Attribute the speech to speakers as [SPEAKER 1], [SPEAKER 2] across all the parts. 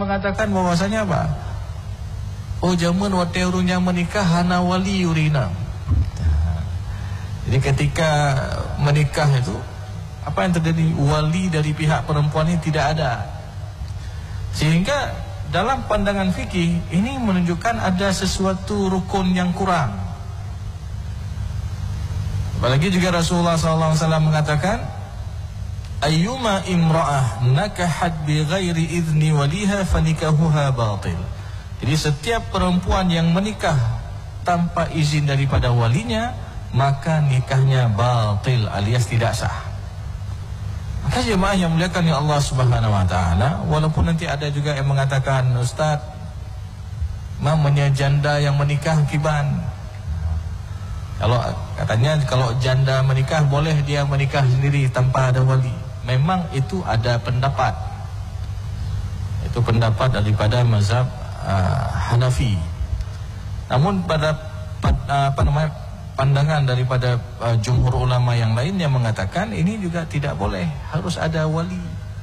[SPEAKER 1] mengatakan bahwasanya apa? Oh zaman waktu urungnya menikah hana wali urina. Jadi ketika menikah itu apa yang terjadi? Wali dari pihak perempuan ini tidak ada. Sehingga dalam pandangan fikih ini menunjukkan ada sesuatu rukun yang kurang. Apalagi juga Rasulullah SAW mengatakan, ayyuma imra'ah nakahat bi ghairi idzni waliha fanikahuha batil. Jadi setiap perempuan yang menikah tanpa izin daripada walinya, maka nikahnya batil alias tidak sah. Maka jemaah yang muliakan ya Allah Subhanahu wa taala, walaupun nanti ada juga yang mengatakan, Ustaz, mamanya janda yang menikah kiban. Kalau katanya kalau janda menikah boleh dia menikah sendiri tanpa ada wali. Memang itu ada pendapat. Itu pendapat daripada mazhab Hanafi. Namun pada pandangan daripada jumhur ulama yang lain yang mengatakan ini juga tidak boleh, harus ada wali.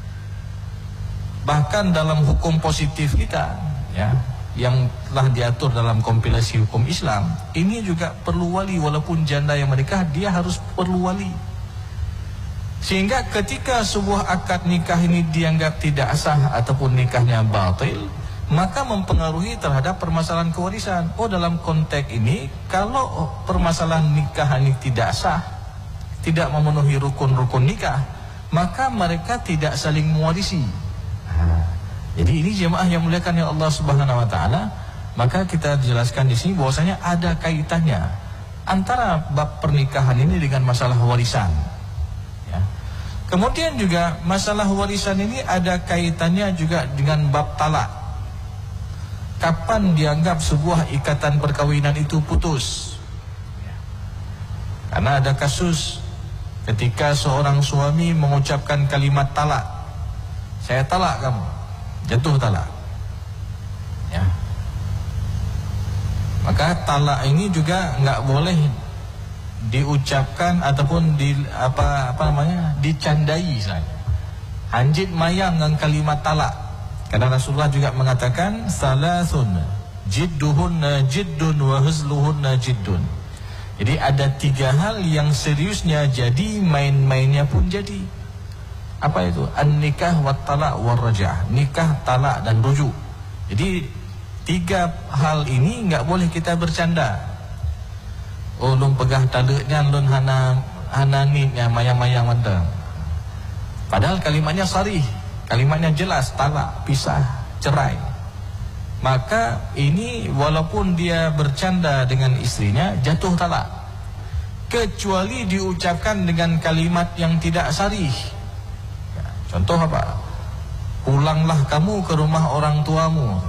[SPEAKER 1] Bahkan dalam hukum positif kita, ya, yang telah diatur dalam kompilasi hukum Islam, ini juga perlu wali. Walaupun janda yang menikah, dia harus perlu wali. Sehingga ketika sebuah akad nikah ini dianggap tidak sah ataupun nikahnya batil, maka mempengaruhi terhadap permasalahan kewarisan. Oh, dalam konteks ini, kalau permasalahan nikah ini tidak sah, tidak memenuhi rukun-rukun nikah, maka mereka tidak saling mewarisi. Jadi ini jemaah yang muliakan ya Allah Subhanahu wa taala, maka kita jelaskan di sini bahwasanya ada kaitannya antara bab pernikahan ini dengan masalah warisan. Ya. Kemudian juga masalah warisan ini ada kaitannya juga dengan bab talak. Kapan dianggap sebuah ikatan perkawinan itu putus? Ya. Karena ada kasus ketika seorang suami mengucapkan kalimat talak, saya talak kamu, jatuh talak. Ya. Maka talak ini juga nggak boleh diucapkan ataupun dicandai saja. Anjit mayang dengan kalimat talak. Karena Rasulullah juga mengatakan salasun jidduhunna jiddun wa huzluhunna jiddun. Jadi ada 3 hal yang seriusnya jadi, main-mainnya pun jadi. Apa itu? An-nikah wat talak war raj'ah. Nikah, talak dan rujuk. Jadi 3 hal ini enggak boleh kita bercanda. Oh, lun pegah talaknya, lun hana nitnya mayang-mayang mantap. Padahal kalimatnya sarih, kalimatnya jelas, talak, pisah, cerai. Maka ini walaupun dia bercanda dengan istrinya, jatuh talak. Kecuali diucapkan dengan kalimat yang tidak sarih. Contoh apa? Pulanglah kamu ke rumah orang tuamu.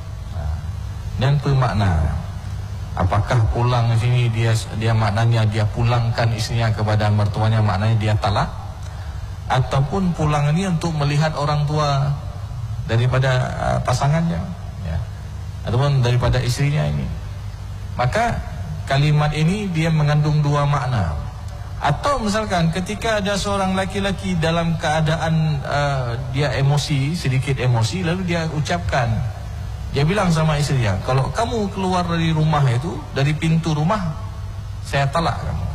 [SPEAKER 1] Dan bermakna, apakah pulang di sini dia maknanya dia pulangkan istrinya kepada mertuanya, maknanya dia talak, ataupun pulang ini untuk melihat orang tua daripada pasangannya, ya, ataupun daripada istrinya ini. Maka kalimat ini dia mengandung 2 makna. Atau misalkan ketika ada seorang laki-laki dalam keadaan dia emosi, sedikit emosi, lalu dia ucapkan, dia bilang sama istrinya, kalau kamu keluar dari rumah itu, dari pintu rumah, saya talak kamu.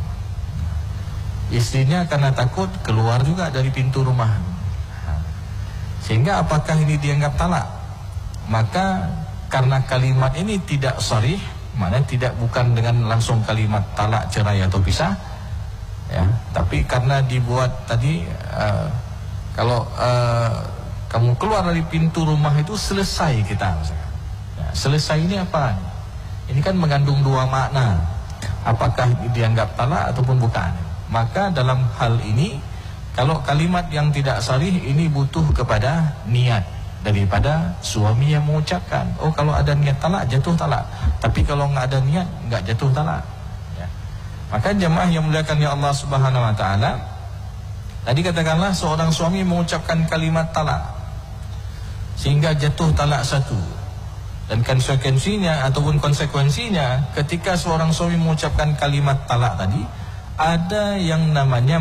[SPEAKER 1] Istrinya karena takut keluar juga dari pintu rumah. Sehingga apakah ini dianggap talak? Maka karena kalimat ini tidak sharih, maknanya bukan dengan langsung kalimat talak, cerai atau pisah, ya, tapi karena dibuat tadi kalau kamu keluar dari pintu rumah itu selesai kita, ya, selesai ini apa? Ini kan mengandung 2 makna. Apakah dianggap talak ataupun bukan? Maka dalam hal ini, kalau kalimat yang tidak sharih ini butuh kepada niat daripada suami yang mengucapkan. Oh, kalau ada niat talak, jatuh talak. Tapi kalau nggak ada niat, nggak jatuh talak. Ya. Maka jemaah yang muliakan ya Allah Subhanahu wa taala, tadi katakanlah seorang suami mengucapkan kalimat talak sehingga jatuh talak 1. Dan konsekuensinya ketika seorang suami mengucapkan kalimat talak tadi, ada yang namanya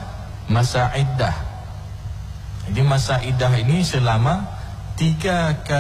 [SPEAKER 1] masa iddah. Jadi masa iddah ini selama 3 kali